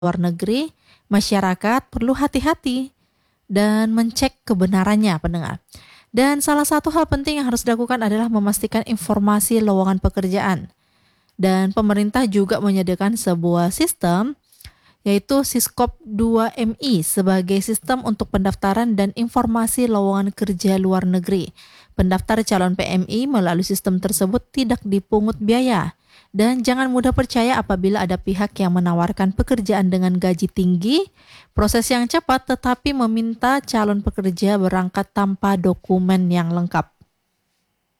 luar negeri, masyarakat perlu hati-hati dan mencek kebenarannya, pendengar. Dan salah satu hal penting yang harus dilakukan adalah memastikan informasi lowongan pekerjaan. Dan pemerintah juga menyediakan sebuah sistem yaitu Siskop 2MI sebagai sistem untuk pendaftaran dan informasi lowongan kerja luar negeri. Pendaftar calon PMI melalui sistem tersebut tidak dipungut biaya. Dan jangan mudah percaya apabila ada pihak yang menawarkan pekerjaan dengan gaji tinggi, proses yang cepat tetapi meminta calon pekerja berangkat tanpa dokumen yang lengkap.